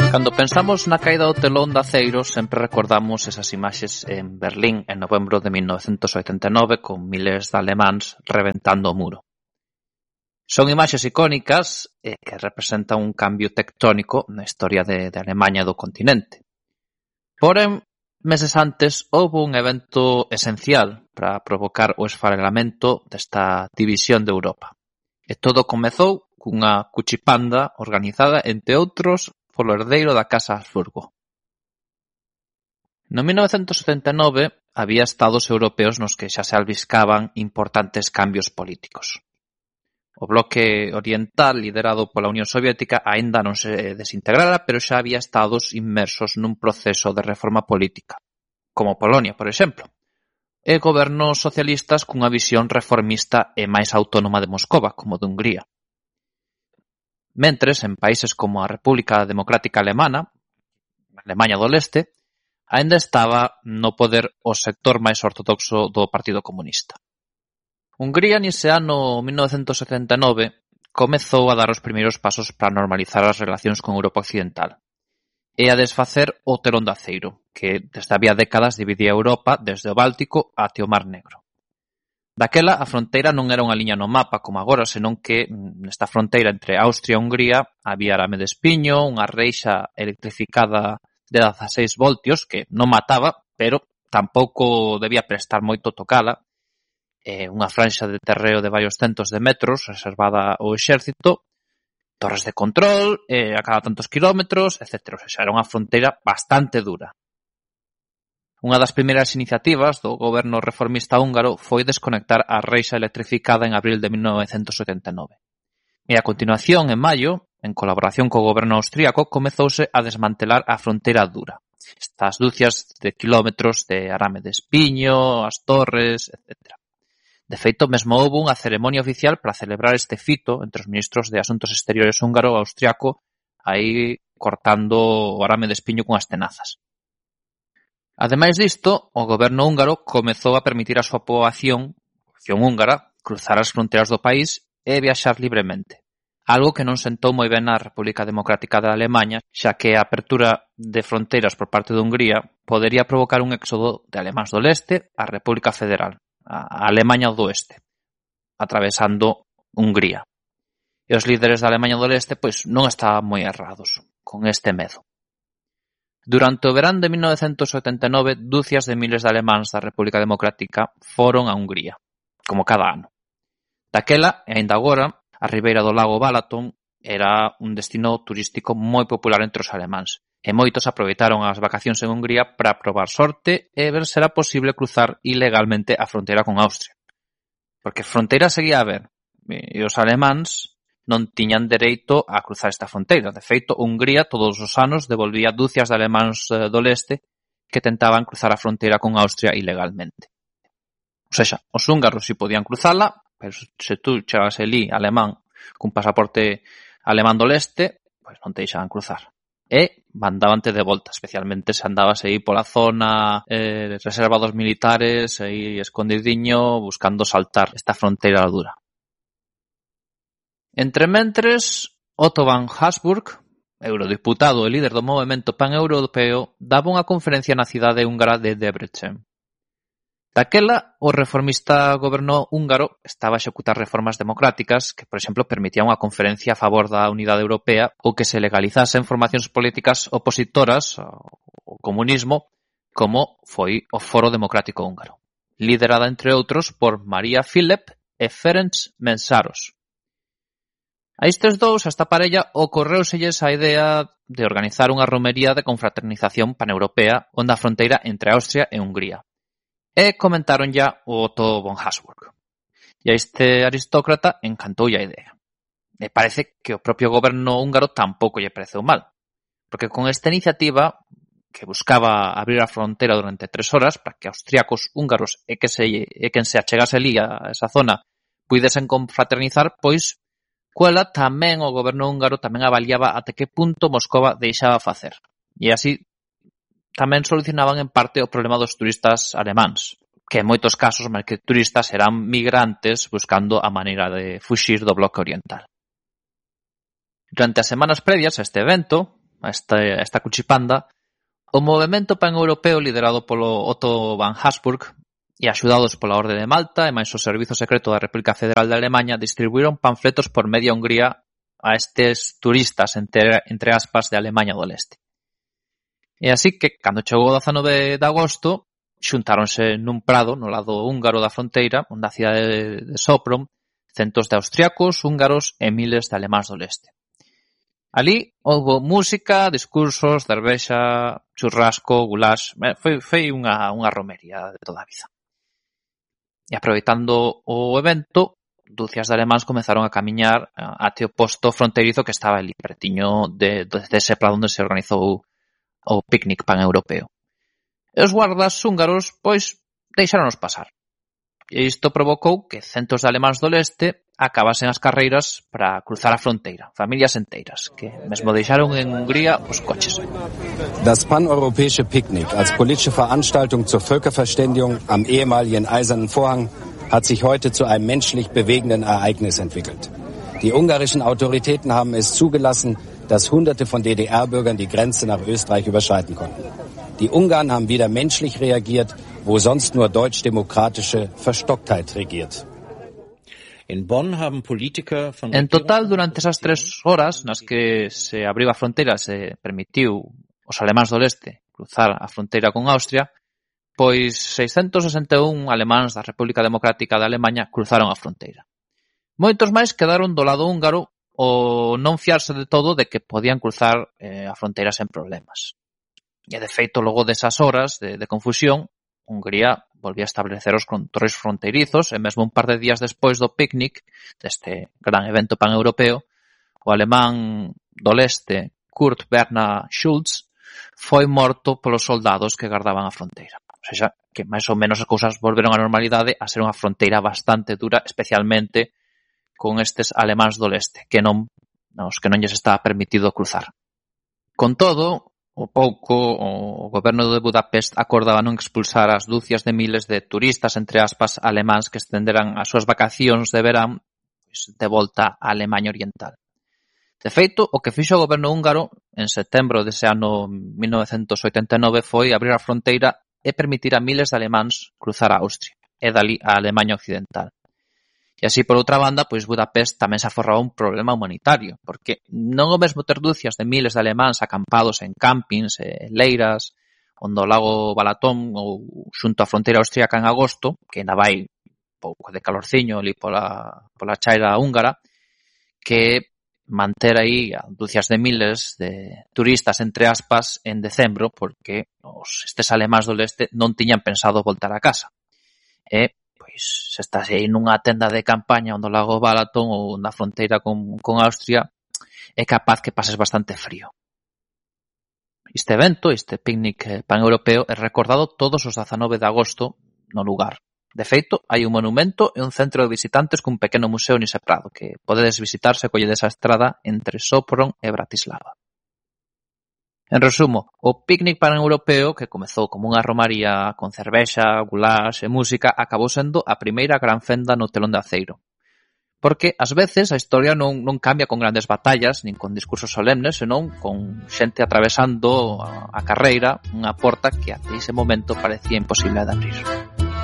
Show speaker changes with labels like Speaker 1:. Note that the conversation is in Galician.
Speaker 1: Cando pensamos na caída do telón de aceiro, sempre recordamos esas imaxes en Berlín en novembro de 1989 con miles de alemáns reventando o muro. Son imaxes icónicas que representan un cambio tectónico na historia de Alemaña e do continente. Porén, meses antes, houve un evento esencial para provocar o esfarelamento desta división de Europa. E todo comezou cunha cuchipanda organizada, entre outros, polo herdeiro da Casa Habsburgo. No 1979 había estados europeos nos que xa se albiscaban importantes cambios políticos. O bloque oriental, liderado pola Unión Soviética, aínda non se desintegrara, pero xa había estados inmersos nun proceso de reforma política, como Polonia, por exemplo, e gobernos socialistas cunha visión reformista e máis autónoma de Moscova, como de Hungría. Mentres, en países como a República Democrática Alemana, Alemanha do Leste, aínda estaba no poder o sector máis ortodoxo do Partido Comunista. Hungría, nese ano 1979, comezou a dar os primeiros pasos para normalizar as relacións con Europa Occidental e a desfacer o telón de aceiro, que desde había décadas dividía Europa desde o Báltico até o Mar Negro. Daquela, a fronteira non era unha liña no mapa como agora, senón que nesta fronteira entre Austria e Hungría había arame de espiño, unha reixa electrificada de 16 voltios que non mataba, pero tampouco debía prestar moito tocala, unha franxa de terreo de varios centos de metros reservada ao exército, torres de control a cada tantos kilómetros, etc. O sea, era unha fronteira bastante dura. Unha das primeiras iniciativas do goberno reformista húngaro foi desconectar a reixa electrificada en abril de 1979. E a continuación, en maio, en colaboración co goberno austríaco, comezouse a desmantelar a fronteira dura. Estas dúcias de kilómetros de arame de espiño, as torres, etc. De feito, mesmo houve unha ceremonia oficial para celebrar este fito entre os ministros de Asuntos Exteriores húngaro e austriaco, aí cortando o arame de espiño con as tenazas. Ademais disto, o goberno húngaro comezou a permitir a súa poboación húngara, cruzar as fronteiras do país e viaxar libremente. Algo que non sentou moi ben na República Democrática de Alemaña, xa que a apertura de fronteiras por parte de Hungría podería provocar un éxodo de alemáns do leste á República Federal, a Alemaña do oeste, atravesando Hungría. E os líderes da Alemaña do leste pois non estaban moi errados con este medo. Durante o verán de 1989, dúcias de miles de alemáns da República Democrática foron a Hungría, como cada ano. Daquela, e aínda agora, a ribeira do lago Balaton era un destino turístico moi popular entre os alemáns, e moitos aproveitaron as vacacións en Hungría para probar sorte e ver se era posible cruzar ilegalmente a fronteira con Austria. Porque fronteira seguía a haber, e os alemáns non tiñan dereito a cruzar esta fronteira. De feito, Hungría todos os anos devolvía dúcias de alemáns do leste que tentaban cruzar a fronteira con Austria ilegalmente. O sexa, os húngaros si podían cruzala, pero se tú chegas ali alemán cun pasaporte alemán do leste, pois non te deixaban cruzar. E mandabante de volta, especialmente se andabas aí pola zona reserva dos militares, aí escondidiño, buscando saltar esta fronteira dura. Entrementres, Otto von Habsburg, eurodiputado e líder do movemento paneuropeo, daba unha conferencia na cidade húngara de Debrecen. Daquela, o reformista goberno húngaro estaba a executar reformas democráticas que, por exemplo, permitían unha conferencia a favor da unidade europea ou que se legalizasen formacións políticas opositoras ao comunismo, como foi o Foro Democrático Húngaro, liderada, entre outros, por Maria Filep e Ferenc Mészáros. A estes dous, a esta parella, ocorreuselles a idea de organizar unha romería de confraternización paneuropea onde a fronteira entre Austria e Hungría. E comentaron ya o Otto von Habsburg. E a este aristócrata encantoulle a idea. E parece que o propio goberno húngaro tampouco lle pareceu mal, porque con esta iniciativa, que buscaba abrir a fronteira durante 3 horas para que austriacos, húngaros e quen se achegase ali a esa zona puidesen confraternizar, pois cuela tamén o goberno húngaro tamén avaliaba até que punto Moscova deixaba facer. E así tamén solucionaban en parte o problema dos turistas alemáns, que en moitos casos máis que turistas eran migrantes buscando a maneira de fuxir do bloque oriental. Durante as semanas previas a este evento, esta cuchipanda, o movemento pan-europeo liderado polo Otto von Habsburg e axudados pola Orde de Malta e máis o Servizo Secreto da República Federal de Alemanha distribuíron panfletos por media Hungría a estes turistas, entre aspas, de Alemanha do Leste. E así que, cando chegou o 19 de agosto, xuntáronse nun prado no lado húngaro da fronteira, onde a cidade de Sopron, centos de austriacos, húngaros e miles de alemáns do leste. Ali houbo música, discursos, cervexa, churrasco, goulash. Foi unha romería de toda a vida. E aproveitando o evento, dúcias de alemáns comezaron a camiñar até o posto fronteirizo que estaba ali, pretiño dese prado onde se organizou o picnic pan-europeo. E os guardas húngaros, pois, deixáronos pasar. E isto provocou que centos de alemáns do leste acabasen as carreiras para cruzar a fronteira, familias enteiras, que mesmo deixaron en Hungría os coches.
Speaker 2: Das paneuropäische Picknick als politische Veranstaltung zur Völkerverständigung am ehemaligen Eisernen Vorhang hat sich heute zu einem menschlich bewegenden Ereignis entwickelt. Die ungarischen Autoritäten haben es zugelassen, dass Hunderte von DDR-Bürgern die Grenze nach Österreich überschreiten konnten. Die Ungarn haben wieder menschlich reagiert, wo sonst nur deutsch-demokratische Verstocktheit regiert.
Speaker 1: En total, durante esas 3 horas nas que se abriu a fronteira se permitiu os alemáns do leste cruzar a fronteira con Austria, pois 661 alemáns da República Democrática de Alemanha cruzaron a fronteira. Moitos máis quedaron do lado húngaro o non fiarse de todo de que podían cruzar a fronteira sen problemas. E, de feito, logo desas horas de confusión, Hungría volvía a establecer os controis fronteirizos e mesmo un par de días despois do picnic, deste gran evento pan-europeo, o alemán do leste, Kurt Bernhard Schulz, foi morto polos soldados que gardaban a fronteira. O sea, que máis ou menos as cousas volveron á normalidade a ser unha fronteira bastante dura, especialmente con estes alemáns do leste, que non lles estaba permitido cruzar. Con todo, o goberno de Budapest acordaba non expulsar as dúcias de miles de turistas, entre aspas, alemáns que estenderan as súas vacacións de verán de volta á Alemanha Oriental. De feito, o que fixo o goberno húngaro en setembro dese ano 1989 foi abrir a fronteira e permitir a miles de alemáns cruzar a Austria e dali a Alemanha Occidental. E así, por outra banda, pois Budapest tamén se aforraba un problema humanitario, porque non o mesmo ter dúcias de miles de alemáns acampados en campings e leiras, onde o lago Balatón ou xunto á fronteira austríaca en agosto, que ainda vai pouco de calorciño ali pola chaira húngara, que manter aí a dúcias de miles de turistas, entre aspas, en decembro, porque estes alemáns do leste non tiñan pensado voltar a casa. E pois se estás aí nunha tenda de campaña onde o lago Balatón ou na fronteira con Austria, é capaz que pases bastante frío. Este evento, este picnic pan-europeo, é recordado todos os 19 de agosto no lugar. De feito, hai un monumento e un centro de visitantes cun pequeno museo nese prado que podedes visitar se colledes a estrada entre Sopron e Bratislava. En resumo, o picnic pan-europeo, que comezou como unha romaría con cervexa, goulash e música, acabou sendo a primeira gran fenda no telón de aceiro. Porque, ás veces, a historia non cambia con grandes batallas, nin con discursos solemnes, senón con xente atravesando a carreira unha porta que até ese momento parecía imposible de abrir.